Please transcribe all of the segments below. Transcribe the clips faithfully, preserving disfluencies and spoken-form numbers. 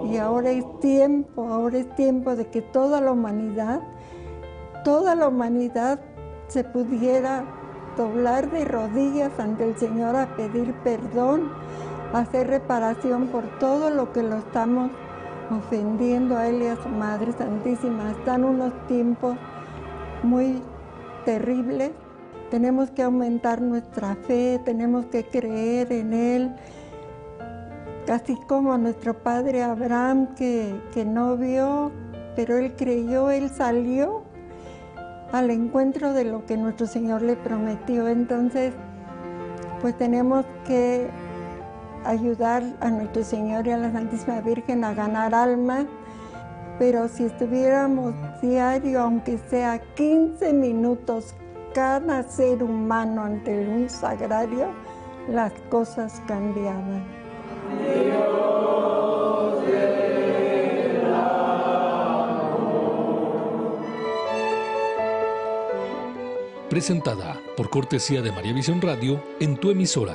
Y ahora es tiempo, ahora es tiempo de que toda la humanidad, toda la humanidad se pudiera doblar de rodillas ante el Señor a pedir perdón, a hacer reparación por todo lo que lo estamos ofendiendo a Él y a su Madre Santísima. Están unos tiempos muy terribles. Tenemos que aumentar nuestra fe, tenemos que creer en Él, así como nuestro padre Abraham, que, que no vio, pero él creyó, él salió al encuentro de lo que nuestro Señor le prometió. Entonces, pues tenemos que ayudar a nuestro Señor y a la Santísima Virgen a ganar almas, pero si estuviéramos diario, aunque sea quince minutos, cada ser humano ante un sagrario, las cosas cambiaban. Dios del amor. Presentada por cortesía de María Visión Radio en tu emisora.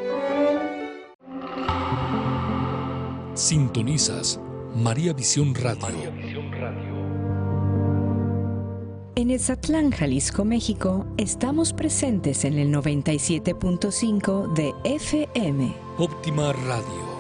Sintonizas María Visión Radio. María Visión Radio. En Etzatlán, Jalisco, México, estamos presentes en el noventa y siete punto cinco de F M. Óptima Radio.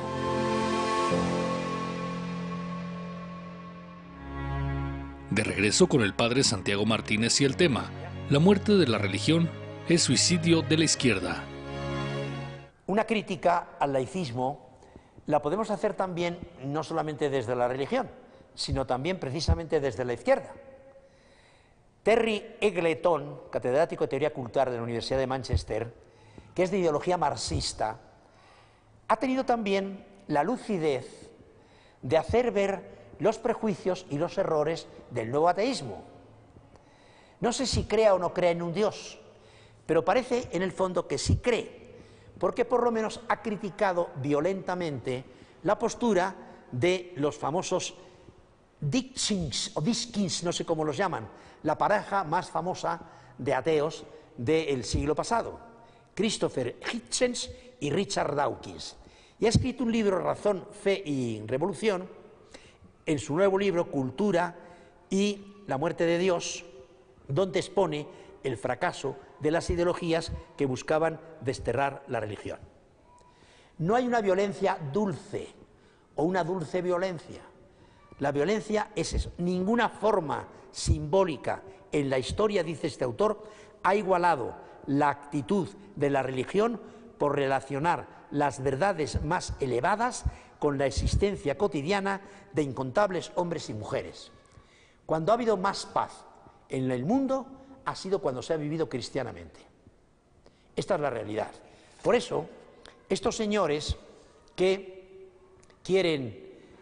De regreso con el padre Santiago Martínez y el tema: la muerte de la religión es suicidio de la izquierda. Una crítica al laicismo la podemos hacer también no solamente desde la religión, sino también precisamente desde la izquierda. Terry Eggleton, catedrático de Teoría Cultural de la Universidad de Manchester, que es de ideología marxista, ha tenido también la lucidez de hacer ver los prejuicios y los errores del nuevo ateísmo. No sé si crea o no crea en un Dios, pero parece en el fondo que sí cree, porque por lo menos ha criticado violentamente la postura de los famosos Dickens o Dickens, no sé cómo los llaman, la pareja más famosa de ateos del siglo pasado, Christopher Hitchens y Richard Dawkins. Y ha escrito un libro, Razón, Fe y Revolución, en su nuevo libro, Cultura y la muerte de Dios, donde expone el fracaso de las ideologías que buscaban desterrar la religión. No hay una violencia dulce o una dulce violencia. La violencia es eso. Ninguna forma simbólica en la historia, dice este autor, ha igualado la actitud de la religión por relacionar las verdades más elevadas con la existencia cotidiana de incontables hombres y mujeres. Cuando ha habido más paz en el mundo, ha sido cuando se ha vivido cristianamente. Esta es la realidad. Por eso, estos señores que quieren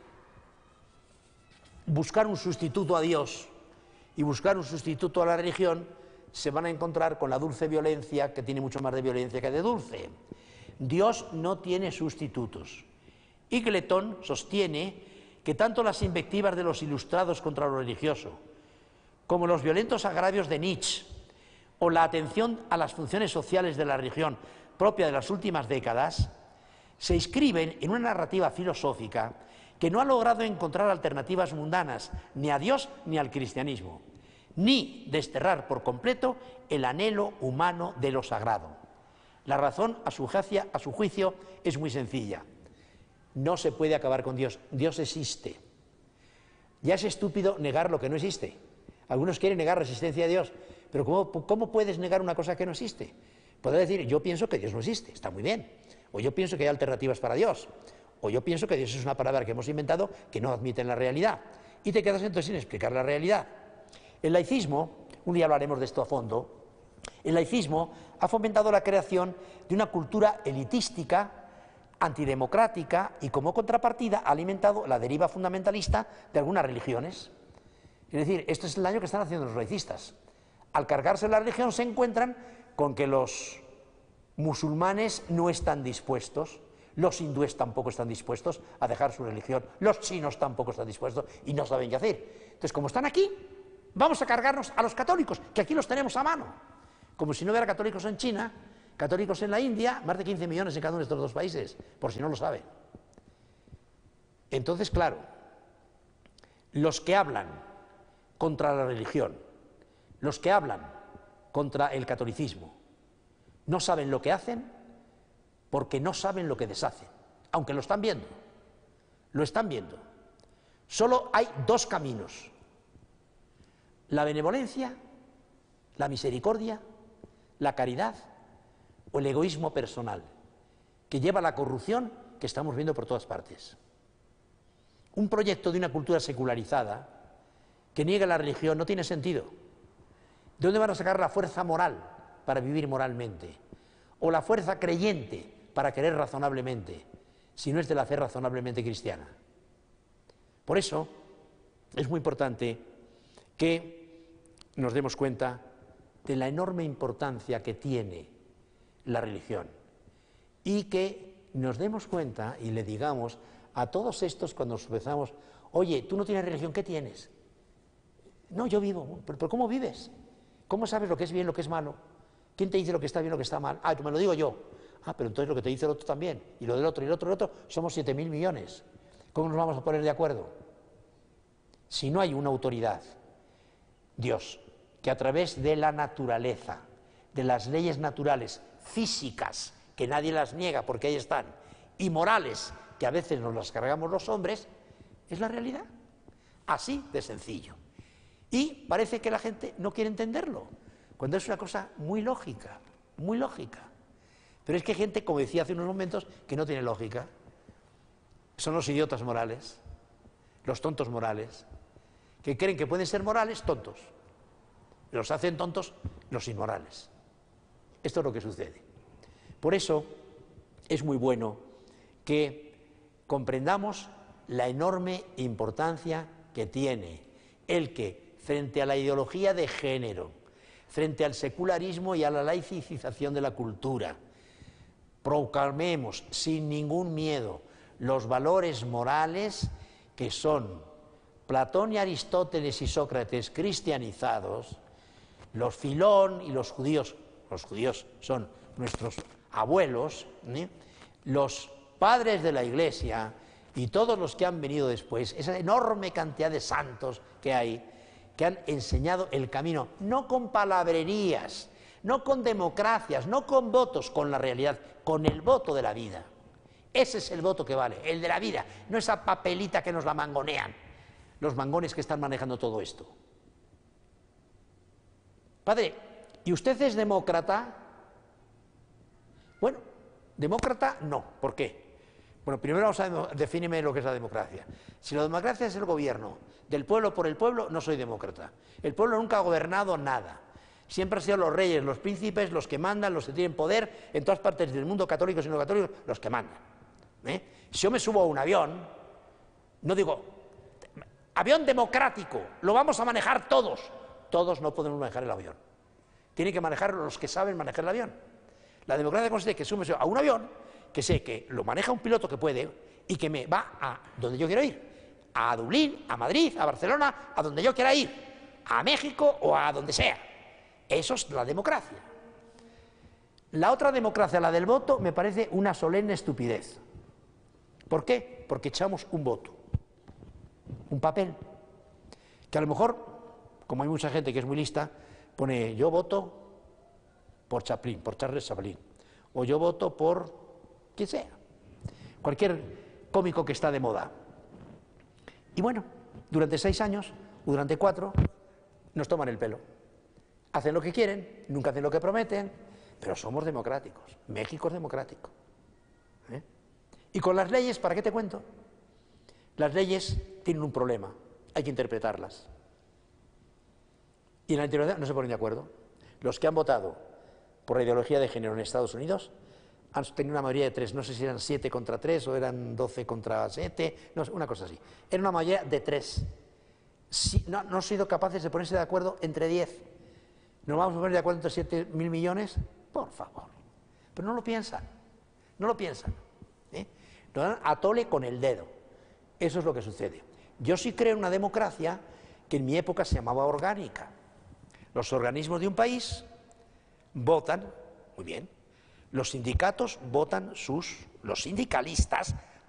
buscar un sustituto a Dios y buscar un sustituto a la religión, se van a encontrar con la dulce violencia, que tiene mucho más de violencia que de dulce. Dios no tiene sustitutos. Eggleton sostiene que tanto las invectivas de los ilustrados contra lo religioso, como los violentos agravios de Nietzsche, o la atención a las funciones sociales de la religión propia de las últimas décadas, se inscriben en una narrativa filosófica que no ha logrado encontrar alternativas mundanas ni a Dios ni al cristianismo, ni desterrar por completo el anhelo humano de lo sagrado. La razón, a su, jacia, a su juicio, es muy sencilla. No se puede acabar con Dios. Dios existe. Ya es estúpido negar lo que no existe. Algunos quieren negar la existencia de Dios, pero ¿cómo, cómo puedes negar una cosa que no existe? Podrás decir, yo pienso que Dios no existe, está muy bien. O yo pienso que hay alternativas para Dios. O yo pienso que Dios es una palabra que hemos inventado que no admite la realidad. Y te quedas entonces sin explicar la realidad. El laicismo, un día hablaremos de esto a fondo, el laicismo ha fomentado la creación de una cultura elitística, antidemocrática, y como contrapartida ha alimentado la deriva fundamentalista de algunas religiones. Es decir, esto es el daño que están haciendo los laicistas. Al cargarse la religión se encuentran con que los musulmanes no están dispuestos, los hindúes tampoco están dispuestos a dejar su religión, los chinos tampoco están dispuestos y no saben qué hacer. Entonces, como están aquí, vamos a cargarnos a los católicos, que aquí los tenemos a mano. Como si no hubiera católicos en China, católicos en la India, más de quince millones en cada uno de estos dos países, por si no lo saben. Entonces, claro, los que hablan contra la religión, los que hablan contra el catolicismo, no saben lo que hacen porque no saben lo que deshacen, aunque lo están viendo, lo están viendo. Solo hay dos caminos: la benevolencia, la misericordia, la caridad o el egoísmo personal, que lleva a la corrupción que estamos viendo por todas partes. Un proyecto de una cultura secularizada que niega la religión no tiene sentido. ¿De dónde van a sacar la fuerza moral para vivir moralmente? O la fuerza creyente para querer razonablemente, si no es de la fe razonablemente cristiana. Por eso es muy importante que nos demos cuenta de la enorme importancia que tiene la religión y que nos demos cuenta y le digamos a todos estos cuando nos empezamos: oye, tú no tienes religión, ¿qué tienes? No, yo vivo. ¿Pero, pero cómo vives? ¿Cómo sabes lo que es bien, lo que es malo? ¿Quién te dice lo que está bien, lo que está mal? Ah, tú me lo digo yo. Ah, pero entonces lo que te dice el otro también, y lo del otro, y el otro, y el otro, somos siete mil millones. ¿Cómo nos vamos a poner de acuerdo? Si no hay una autoridad, Dios, que a través de la naturaleza, de las leyes naturales, físicas, que nadie las niega porque ahí están, y morales, que a veces nos las cargamos los hombres, es la realidad. Así de sencillo. Y parece que la gente no quiere entenderlo, cuando es una cosa muy lógica, muy lógica. Pero es que hay gente, como decía hace unos momentos, que no tiene lógica. Son los idiotas morales, los tontos morales, que creen que pueden ser morales tontos. Los hacen tontos los inmorales. Esto es lo que sucede. Por eso es muy bueno que comprendamos la enorme importancia que tiene el que, frente a la ideología de género, frente al secularismo y a la laicización de la cultura, proclamemos sin ningún miedo los valores morales que son Platón y Aristóteles y Sócrates cristianizados, los Filón y los judíos, los judíos son nuestros abuelos, ¿eh? Los padres de la Iglesia y todos los que han venido después, esa enorme cantidad de santos que hay, que han enseñado el camino, no con palabrerías, no con democracias, no con votos, con la realidad, con el voto de la vida. Ese es el voto que vale, el de la vida, no esa papelita que nos la mangonean los mangones que están manejando todo esto. Padre, ¿y usted es demócrata? Bueno, demócrata no. ¿Por qué? Bueno, primero vamos a definirme lo que es la democracia. Si la democracia es el gobierno del pueblo por el pueblo, no soy demócrata. El pueblo nunca ha gobernado nada. Siempre han sido los reyes, los príncipes, los que mandan, los que tienen poder en todas partes del mundo, católicos y no católicos, los que mandan. ¿Eh? Si yo me subo a un avión, no digo, avión democrático, lo vamos a manejar todos. Todos no podemos manejar el avión. Tienen que manejar los que saben manejar el avión. La democracia consiste en que sumes a un avión, que sé que lo maneja un piloto que puede y que me va a donde yo quiero ir. A Dublín, a Madrid, a Barcelona, a donde yo quiera ir. A México o a donde sea. Eso es la democracia. La otra democracia, la del voto, me parece una solemne estupidez. ¿Por qué? Porque echamos un voto, un papel, que a lo mejor, como hay mucha gente que es muy lista, pone yo voto por Chaplin, por Charles Chaplin, o yo voto por quien sea, cualquier cómico que está de moda. Y bueno, durante seis años, o durante cuatro, nos toman el pelo. Hacen lo que quieren, nunca hacen lo que prometen, pero somos democráticos. México es democrático. ¿Eh? Y con las leyes, ¿para qué te cuento? Las leyes tienen un problema, hay que interpretarlas. Y en la interpretación no se ponen de acuerdo. Los que han votado por la ideología de género en Estados Unidos han tenido una mayoría de tres, no sé si eran siete contra tres o eran doce contra siete, no sé, una cosa así. Era una mayoría de tres. Si, no, no han sido capaces de ponerse de acuerdo entre diez. ¿Nos vamos a poner de acuerdo entre siete mil millones? Por favor. Pero no lo piensan, no lo piensan. ¿eh? Nos dan a tole con el dedo. Eso es lo que sucede. Yo sí creo en una democracia que en mi época se llamaba orgánica. Los organismos de un país votan, muy bien, los sindicatos votan sus, los sindicalistas